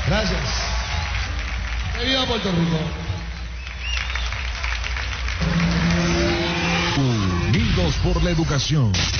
Gracias. ¡Que viva Puerto Rico! Unidos por la educación.